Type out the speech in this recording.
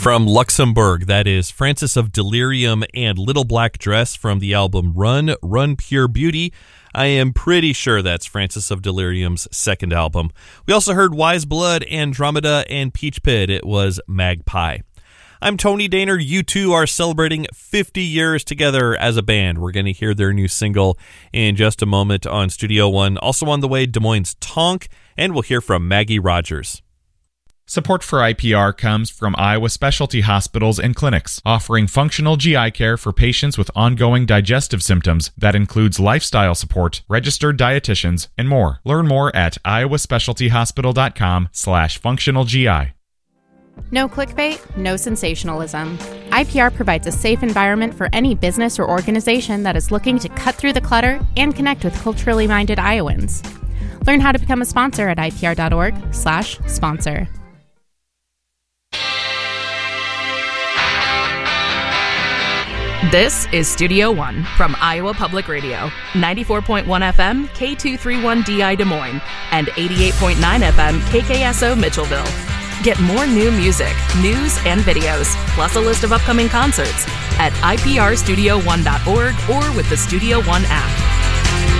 From Luxembourg, that is Francis of Delirium and Little Black Dress from the album Run, Run Pure Beauty. I am pretty sure that's Francis of Delirium's second album. We also heard Wise Blood, Andromeda, and Peach Pit. It was Magpie. I'm Tony Daner. You two are celebrating 50 years together as a band. We're going to hear their new single in just a moment on Studio One. Also on the way, Des Moines Tonk, and we'll hear from Maggie Rogers. Support for IPR comes from Iowa Specialty Hospitals and Clinics, offering functional GI care for patients with ongoing digestive symptoms that includes lifestyle support, registered dietitians, and more. Learn more at iowaspecialtyhospital.com/functionalgi. No clickbait, no sensationalism. IPR provides a safe environment for any business or organization that is looking to cut through the clutter and connect with culturally minded Iowans. Learn how to become a sponsor at ipr.org/sponsor. This is Studio One from Iowa Public Radio, 94.1 FM, K231DI Des Moines, and 88.9 FM, KKSO Mitchellville. Get more new music, news, and videos, plus a list of upcoming concerts at iprstudio1.org or with the Studio One app.